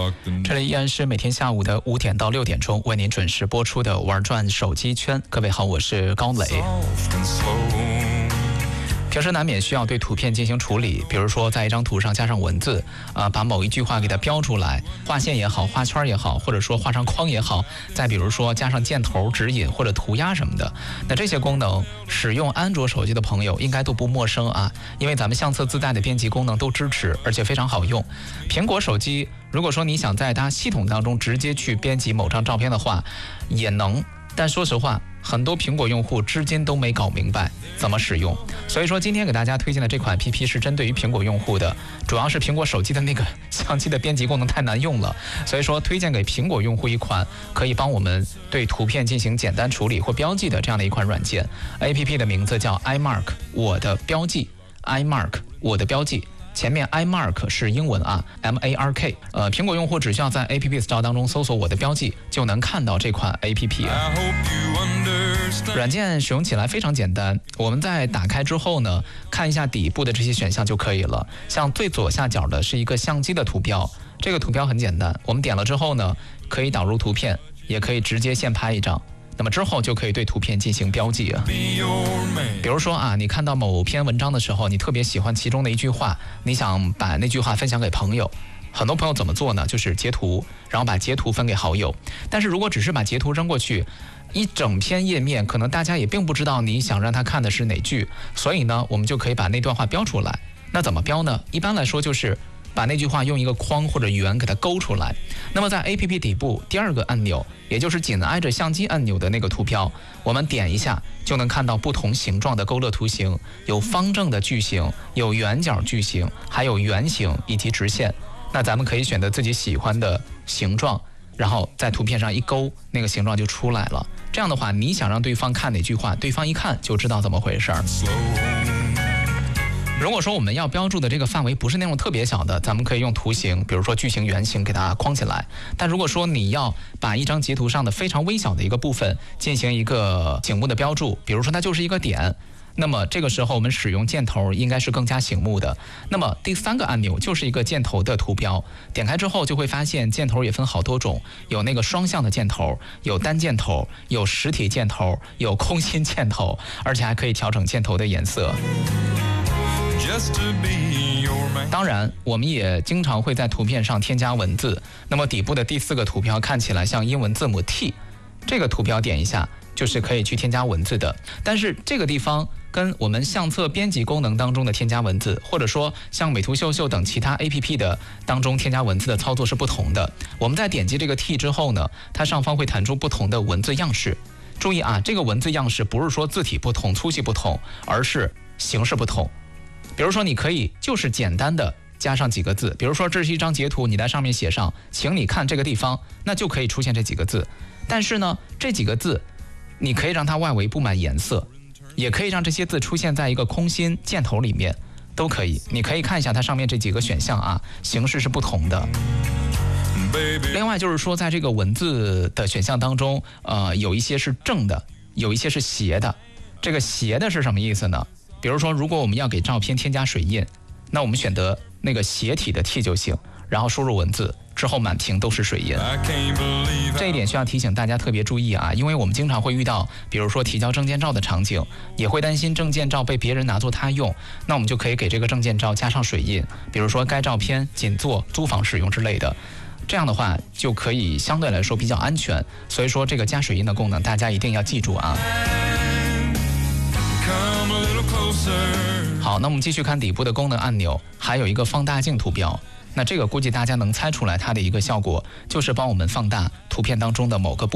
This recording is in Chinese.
这里依然是每天下午的5点到6点钟为您准时播出的玩转手机圈。各位好，我是高磊。平时难免需要对图片进行处理，比如说在一张图上加上文字，把某一句话给它标出来，画线也好，画圈也好，或者说画上框也好，再比如说加上箭头、指引或者涂鸦什么的。那这些功能，使用安卓手机的朋友应该都不陌生啊，因为咱们相册自带的编辑功能都支持，而且非常好用。苹果手机，如果说你想在它系统当中直接去编辑某张照片的话，也能。但说实话，很多苹果用户至今都没搞明白怎么使用，所以说今天给大家推荐的这款 APP 是针对于苹果用户的，主要是苹果手机的那个相机的编辑功能太难用了，所以说推荐给苹果用户一款可以帮我们对图片进行简单处理或标记的这样的一款软件。 APP 的名字叫 iMark 我的标记， iMark 我的标记，前面 iMark 是英文啊 MARK， 苹果用户只需要在 App Store 当中搜索我的标记，就能看到这款 APP。软件使用起来非常简单，我们在打开之后呢，看一下底部的这些选项就可以了。像最左下角的是一个相机的图标，这个图标很简单，我们点了之后呢，可以导入图片，也可以直接现拍一张。那么之后就可以对图片进行标记啊。比如说啊，你看到某篇文章的时候，你特别喜欢其中的一句话，你想把那句话分享给朋友，很多朋友怎么做呢？就是截图，然后把截图分给好友。但是如果只是把截图扔过去，一整篇页面可能大家也并不知道你想让他看的是哪句，所以呢，我们就可以把那段话标出来。那怎么标呢？一般来说就是把那句话用一个框或者圆给它勾出来。那么在 APP 底部第二个按钮，也就是紧挨着相机按钮的那个图标，我们点一下就能看到不同形状的勾勒图形，有方正的矩形，有圆角矩形，还有圆形以及直线。那咱们可以选择自己喜欢的形状，然后在图片上一勾，那个形状就出来了。这样的话，你想让对方看哪句话，对方一看就知道怎么回事儿。如果说我们要标注的这个范围不是那种特别小的，咱们可以用图形，比如说矩形、圆形给它框起来。但如果说你要把一张截图上的非常微小的一个部分进行一个醒目的标注，比如说它就是一个点，那么这个时候我们使用箭头应该是更加醒目的。那么第3个按钮就是一个箭头的图标，点开之后就会发现箭头也分好多种，有那个双向的箭头，有单箭头，有实体箭头，有空心箭头，而且还可以调整箭头的颜色。当然我们也经常会在图片上添加文字，那么底部的第4个图标看起来像英文字母 T， 这个图标点一下就是可以去添加文字的。但是这个地方跟我们相册编辑功能当中的添加文字，或者说像美图秀秀等其他 APP 的当中添加文字的操作是不同的。我们在点击这个 T 之后呢，它上方会弹出不同的文字样式。注意啊，这个文字样式不是说字体不同、粗细不同，而是形式不同。比如说你可以就是简单的加上几个字，比如说这是一张截图，你在上面写上请你看这个地方，那就可以出现这几个字。但是呢，这几个字你可以让它外围布满颜色，也可以让这些字出现在一个空心箭头里面，都可以。你可以看一下它上面这几个选项啊，形式是不同的。另外就是说，在这个文字的选项当中，有一些是正的，有一些是斜的。这个斜的是什么意思呢？比如说，如果我们要给照片添加水印，那我们选择那个斜体的 T 就行，然后输入文字之后满屏都是水印。这一点需要提醒大家特别注意啊，因为我们经常会遇到，比如说提交证件照的场景，也会担心证件照被别人拿作他用，那我们就可以给这个证件照加上水印，比如说该照片仅做租房使用之类的。这样的话就可以相对来说比较安全，所以说这个加水印的功能大家一定要记住啊。好，那我们继续看底部的功能按钮，还有一个放大镜图标。那这个估计大家能猜出来，它的一个效果就是帮我们放大图片当中的某个部分。